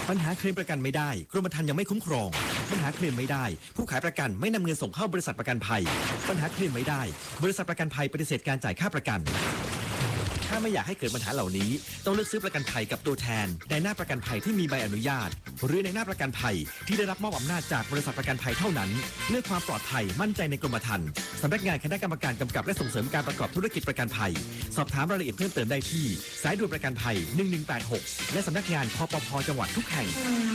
ปัญหาเคลมประกันไม่ได้กรมธรรม์ยังไม่คุ้มครองปัญหาเคลมไม่ได้ผู้ขายประกันไม่นำเงินส่งเข้าบริษัทประกันภัยปัญหาเคลมไม่ได้บริษัทประกันภัยปฏิเสธการจ่ายค่าประกันถ้าไม่อยากให้เกิดปัญหาเหล่านี้ต้องเลือกซื้อประกันภัยกับตัวแทนในหน้าประกันภัยที่มีใบอนุญาตหรือในหน้าประกันภัยที่ได้รับมอบอำนาจจากบริษัทประกันภัยเท่านั้นเลือกความปลอดภัยมั่นใจในกรมธรรม์สำนักงานคณะกรรมการกำกับและส่งเสริมการประกอบธุรกิจประกันภัยสอบถามรายละเอียดเพิ่มเติมได้ที่สายด่วนประกันภัย1186และสำนักงานคปภ.จังหวัดทุกแห่ง